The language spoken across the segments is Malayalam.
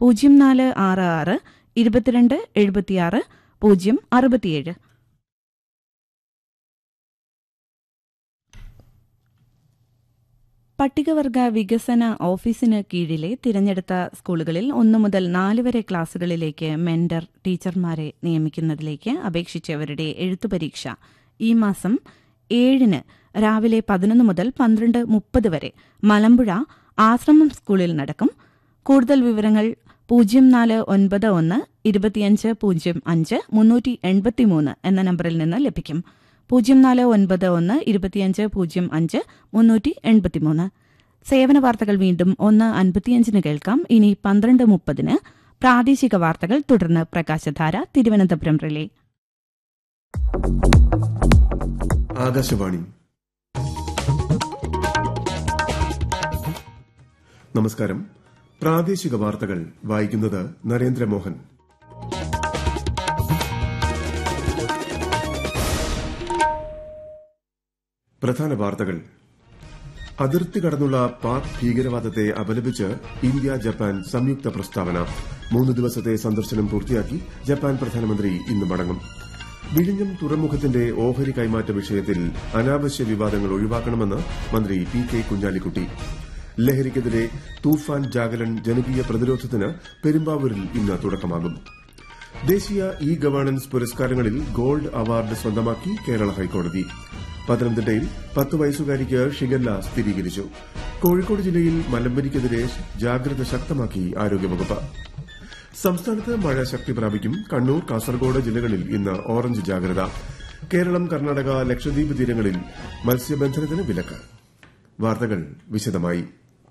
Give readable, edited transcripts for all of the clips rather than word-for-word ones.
0466 22 76 067. പട്ടികവർഗ വികസന ഓഫീസിന് കീഴിലെ തിരഞ്ഞെടുത്ത സ്കൂളുകളിൽ 1 മുതൽ 4 വരെ ക്ലാസുകളിലേക്ക് മെന്റർ ടീച്ചർമാരെ നിയമിക്കുന്നതിലേക്ക് അപേക്ഷിച്ചവരുടെ എഴുത്തുപരീക്ഷ ഈ മാസം 7 രാവിലെ 11 മുതൽ 12:30 വരെ മലമ്പുഴ ആശ്രമം സ്കൂളിൽ നടക്കും. കൂടുതൽ വിവരങ്ങൾ 0491 2505 383 എന്ന നമ്പറിൽ നിന്ന് ലഭിക്കും. 0491 2505 383. സേവന വാർത്തകൾ വീണ്ടും 1:55 കേൾക്കാം. ഇനി 12:30 പ്രാദേശിക വാർത്തകൾ, തുടർന്ന് പ്രകാശധാര തിരുവനന്തപുരം റിലേ. ആകാശവാണി. നമസ്കാരം. പ്രാദേശിക വാർത്തകൾ വായിക്കുന്നത് നരേന്ദ്രമോഹൻ. പ്രധാന വാർത്തകൾ. അതിർത്തി കടന്നുള്ള പാക് ഭീകരവാദത്തെ അപലപിച്ച് ഇന്ത്യ ജപ്പാൻ സംയുക്ത പ്രസ്താവന. 3 ദിവസത്തെ സന്ദർശനം പൂർത്തിയാക്കി ജപ്പാൻ പ്രധാനമന്ത്രി ഇന്ന് മടങ്ങും. വിഴിഞ്ഞം തുറമുഖത്തിന്റെ ഓഹരി കൈമാറ്റ വിഷയത്തിൽ അനാവശ്യ വിവാദങ്ങൾ ഒഴിവാക്കണമെന്ന് മന്ത്രി പി.കെ. കുഞ്ഞാലിക്കുട്ടി. ലഹരിക്കെതിരെ തൂഫാൻ ജാഗരൺ ജനകീയ പ്രതിരോധത്തിന് പെരുമ്പാവൂരിൽ ഇന്ന് തുടക്കമാകും. ദേശീയ ഇ ഗവേണൻസ് പുരസ്കാരങ്ങളിൽ ഗോൾഡ് അവാർഡ് സ്വന്തമാക്കി കേരള ഹൈക്കോടതി. പത്തനംതിട്ടയിൽ 10 വയസ്സുകാരിക്ക് ഷിഗല്ല സ്ഥിരീകരിച്ചു. കോഴിക്കോട് ജില്ലയിൽ മലമ്പനിക്കെതിരെ ജാഗ്രത ശക്തമാക്കി ആരോഗ്യവകുപ്പ്. സംസ്ഥാനത്ത് മഴ ശക്തി പ്രാപിക്കും. കണ്ണൂർ, കാസർഗോഡ് ജില്ലകളിൽ ഇന്ന് ഓറഞ്ച് ജാഗ്രത. കേരളം, കർണാടക, ലക്ഷദ്വീപ് തീരങ്ങളിൽ മത്സ്യബന്ധനത്തിന് വിലക്ക്. വാർത്തകൾ വിശദമായി.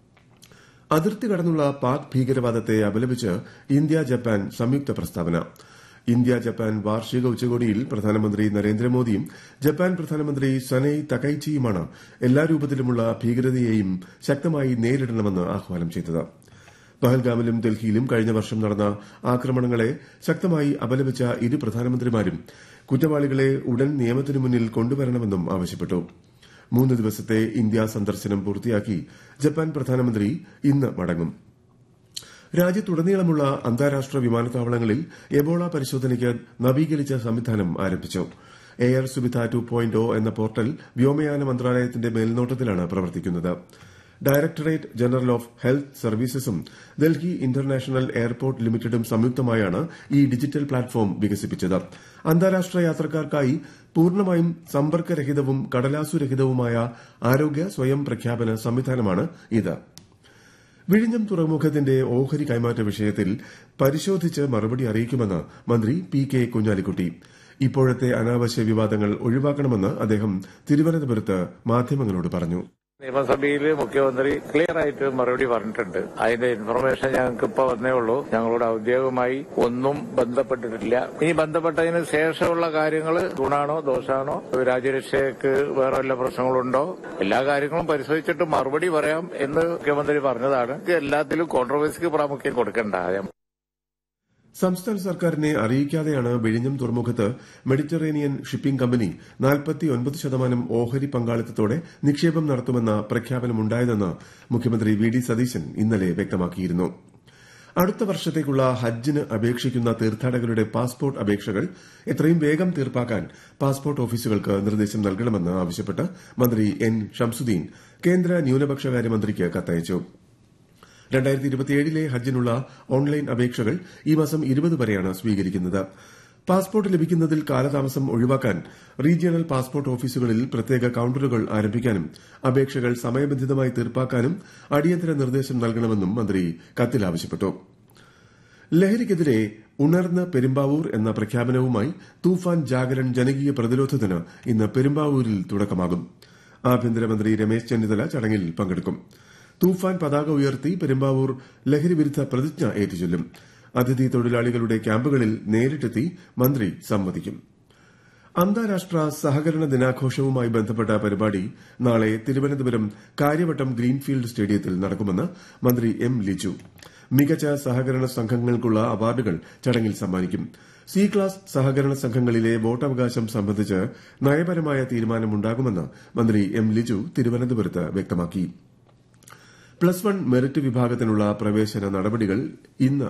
അതിർത്തി കടന്നുള്ള പാക് ഭീകരവാദത്തെ അപലപിച്ച് ഇന്ത്യ ജപ്പാൻ സംയുക്ത പ്രസ്താവന. ഇന്ത്യ ജപ്പാൻ വാർഷിക ഉച്ചകോടിയിൽ പ്രധാനമന്ത്രി നരേന്ദ്രമോദിയും ജപ്പാൻ പ്രധാനമന്ത്രി സനൈ തകൈച്ചിയുമാണ് എല്ലാ രൂപത്തിലുമുള്ള ഭീകരതയെയും ശക്തമായി നേരിടണമെന്ന് ആഹ്വാനം ചെയ്തത്. പഹൽഗാമിലും ഡൽഹിയിലും കഴിഞ്ഞ വർഷം നടന്ന ആക്രമണങ്ങളെ ശക്തമായി അപലപിച്ച ഇരു പ്രധാനമന്ത്രിമാരും കുറ്റവാളികളെ ഉടൻ നിയമത്തിനു മുന്നിൽ കൊണ്ടുവരണമെന്നും ആവശ്യപ്പെട്ടു. 3 ദിവസത്തെ ഇന്ത്യ സന്ദർശനം പൂർത്തിയാക്കി ജപ്പാൻ പ്രധാനമന്ത്രി ഇന്ന് മടങ്ങും. രാജ്യത്തുടനീളമുള്ള അന്താരാഷ്ട്ര വിമാനത്താവളങ്ങളിൽ എബോള പരിശോധനയ്ക്ക് നവീകരിച്ച സംവിധാനം ആരംഭിച്ചു. എയർ സുവിധ 2.0 എന്ന പോർട്ടൽ വ്യോമയാന മന്ത്രാലയത്തിന്റെ മേൽനോട്ടത്തിലാണ് പ്രവർത്തിക്കുന്നത്. Directorate general of health സർവീസസും Delhi international airport ലിമിറ്റഡും സംയുക്തമായാണ് ഈ ഡിജിറ്റൽ പ്ലാറ്റ്ഫോം വികസിപ്പിച്ചത്. അന്താരാഷ്ട്ര യാത്രക്കാർക്കായി പൂർണ്ണമായും സമ്പർക്കരഹിതവും കടലാസുരഹിതവുമായ ആരോഗ്യ സ്വയം പ്രഖ്യാപന സംവിധാനമാണ് ഇത്. വിഴിഞ്ഞം തുറമുഖത്തിന്റെ ഓഹരി കൈമാറ്റ വിഷയത്തിൽ പരിശോധിച്ച് മറുപടി അറിയിക്കുമെന്ന് മന്ത്രി പി.കെ. കുഞ്ഞാലിക്കുട്ടി. ഇപ്പോഴത്തെ അനാവശ്യ വിവാദങ്ങൾ ഒഴിവാക്കണമെന്ന് അദ്ദേഹം തിരുവനന്തപുരത്ത് മാധ്യമങ്ങളോട് പറഞ്ഞു. നിയമസഭയിൽ മുഖ്യമന്ത്രി ക്ലിയർ ആയിട്ട് മറുപടി പറഞ്ഞിട്ടുണ്ട്. അതിന്റെ ഇൻഫർമേഷൻ ഞങ്ങൾക്ക് ഇപ്പൊ വന്നേ ഉള്ളൂ. ഞങ്ങളോട് ഔദ്യോഗികമായി ഒന്നും ബന്ധപ്പെട്ടിട്ടില്ല. ഇനി ബന്ധപ്പെട്ടതിന് ശേഷമുള്ള കാര്യങ്ങൾ ഗുണാണോ ദോഷാണോ, രാജ്യരക്ഷയ്ക്ക് വേറെ വല്ല പ്രശ്നങ്ങളുണ്ടോ, എല്ലാ കാര്യങ്ങളും പരിശോധിച്ചിട്ട് മറുപടി പറയാം എന്ന് മുഖ്യമന്ത്രി പറഞ്ഞതാണ്. എല്ലാത്തിലും കോൺട്രവേഴ്സിക്ക് പ്രാമുഖ്യം കൊടുക്കണ്ട. സംസ്ഥാന സർക്കാരിനെ അറിയിക്കാതെയാണ് വിഴിഞ്ഞം തുറമുഖത്ത് മെഡിറ്ററേനിയൻ ഷിപ്പിംഗ് കമ്പനി 49% ഓഹരി പങ്കാളിത്തത്തോടെ നിക്ഷേപം നടത്തുമെന്ന പ്രഖ്യാപനമുണ്ടായതെന്ന് മുഖ്യമന്ത്രി വി ഡി സതീശൻ ഇന്നലെ വ്യക്തമാക്കിയിരുന്നു. അടുത്ത വർഷത്തേക്കുള്ള ഹജ്ജിന് അപേക്ഷിക്കുന്ന തീർത്ഥാടകരുടെ പാസ്പോർട്ട് അപേക്ഷകൾ എത്രയും വേഗം തീർപ്പാക്കാൻ പാസ്പോർട്ട് ഓഫീസുകൾക്ക് നിർദ്ദേശം നൽകണമെന്ന് ആവശ്യപ്പെട്ട് മന്ത്രി എൻ ഷംസുദ്ദീൻ കേന്ദ്ര ന്യൂനപക്ഷകാര്യമന്ത്രിക്ക് കത്തയച്ചു. 2027 ഹജ്ജിനുള്ള ഓൺലൈൻ അപേക്ഷകൾ ഈ മാസം 20 വരെയാണ് സ്വീകരിക്കുന്നത്. പാസ്പോർട്ട് ലഭിക്കുന്നതിൽ കാലതാമസം ഒഴിവാക്കാൻ റീജിയണൽ പാസ്പോർട്ട് ഓഫീസുകളിൽ പ്രത്യേക കൌണ്ടറുകൾ ആരംഭിക്കാനും അപേക്ഷകൾ സമയബന്ധിതമായി തീർപ്പാക്കാനും അടിയന്തര നിർദ്ദേശം നൽകണമെന്നും മന്ത്രി കത്തിൽ ആവശ്യപ്പെട്ടു. ലഹരിക്കെതിരെ ഉണർന്ന് പെരുമ്പാവൂർ എന്ന പ്രഖ്യാപനവുമായി തൂഫാൻ ജാഗരൺ ജനകീയ പ്രതിരോധത്തിന് ഇന്ന് പെരുമ്പാവൂരിൽ തുടക്കമാകും. ആഭ്യന്തരമന്ത്രി രമേശ് ചെന്നിത്തല ചടങ്ങിൽ പങ്കെടുക്കും. തൂഫാൻ പതാക ഉയർത്തി പെരുമ്പാവൂർ ലഹരിവിരുദ്ധ പ്രതിജ്ഞ ഏറ്റുചൊല്ലും. അതിഥി തൊഴിലാളികളുടെ ക്യാമ്പുകളിൽ നേരിട്ടെത്തി മന്ത്രി സംവദിക്കും. അന്താരാഷ്ട്ര സഹകരണ ദിനാഘോഷവുമായി ബന്ധപ്പെട്ട പരിപാടി നാളെ തിരുവനന്തപുരം കാര്യവട്ടം ഗ്രീൻഫീൽഡ് സ്റ്റേഡിയത്തിൽ നടക്കുമെന്ന് മന്ത്രി എം ലിജു. മികച്ച സഹകരണ സംഘങ്ങൾക്കുള്ള അവാർഡുകൾ ചടങ്ങിൽ സമ്മാനിക്കും. സി ക്ലാസ് സഹകരണ സംഘങ്ങളിലെ വോട്ടവകാശം സംബന്ധിച്ച് നയപരമായ തീരുമാനമുണ്ടാകുമെന്ന് മന്ത്രി എം ലിജു തിരുവനന്തപുരത്ത് വ്യക്തമാക്കി. +1 മെറിറ്റ് വിഭാഗത്തിനുള്ള പ്രവേശന നടപടികൾ ഇന്ന്